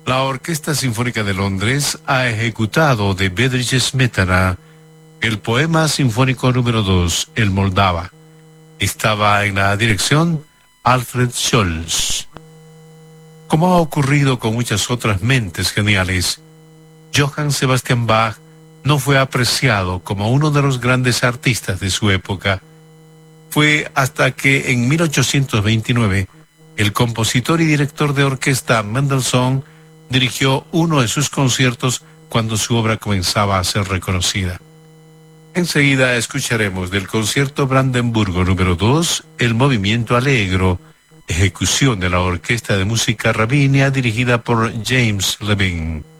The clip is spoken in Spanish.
La Orquesta Sinfónica de Londres ha ejecutado de Bedřich Smetana el poema sinfónico número 2, El Moldava. Estaba en la dirección Alfred Scholz. Como ha ocurrido con muchas otras mentes geniales, Johann Sebastian Bach no fue apreciado como uno de los grandes artistas de su época. Fue hasta que en 1829 el compositor y director de orquesta Mendelssohn dirigió uno de sus conciertos cuando su obra comenzaba a ser reconocida. Enseguida escucharemos del concierto Brandenburgo número 2, el movimiento Allegro, ejecución de la Orquesta de Música Ravinia dirigida por James Levine.